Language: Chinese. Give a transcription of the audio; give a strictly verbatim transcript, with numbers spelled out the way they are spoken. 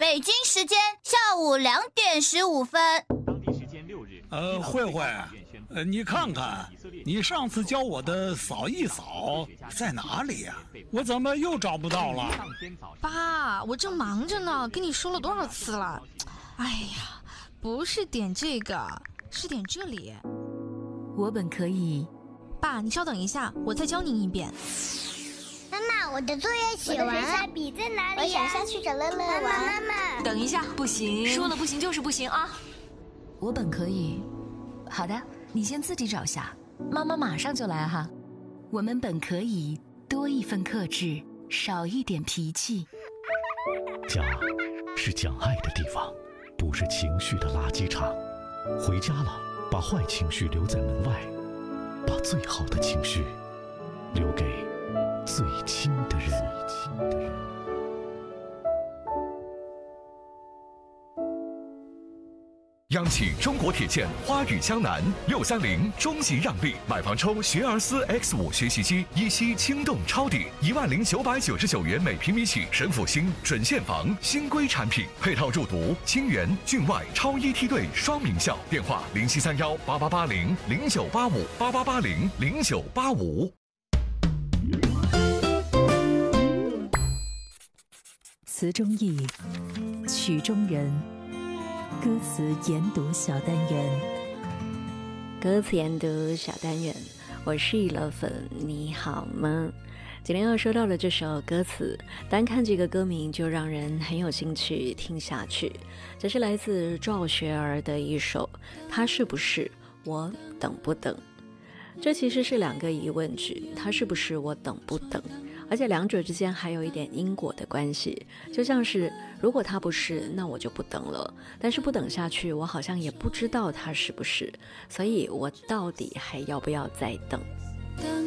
北京时间下午两点十五分。 当地时间六日。 呃，慧慧，呃，你看看，你上次教我的扫一扫在哪里呀、啊？我怎么又找不到了？ 爸，我正忙着呢，跟你说了多少次了？哎呀，不是点这个，是点这里。 我本可以。 爸，你稍等一下，我再教您一遍。 妈妈，我的作业写完了，笔在哪里、啊？我想下去找乐乐玩。妈妈，妈妈， 等一下，不行，说了不行就是不行啊！我本可以。好的，你先自己找下，妈妈马上就来哈。我们本可以多一份克制，少一点脾气。 家是讲爱的地方，不是情绪的垃圾场。回家了，把坏情绪留在门外，把最好的情绪留给最亲的人。 央企中国铁建花语江南六三零中级让利买房抽学而思 X 五 学习机，一期轻动抄底一万零九百九十九元每平米起，神府新准现房新规产品，配套入读清源郡外超一梯队双名校。电话零七三幺八八八零零九八五八八八零零九八五。 词中意，曲中人。歌词研读小单元， 歌词研读小单元，我是一乐粉，你好吗？今天要说到的这首歌词，单看这个歌名就让人很有兴趣听下去。这是来自赵学而的一首《他是不是我等不等》。这其实是两个疑问句，他是不是我等不等，而且两者之间还有一点因果的关系，就像是如果他不是，那我就不等了，但是不等下去，我好像也不知道他是不是，所以我到底还要不要再等？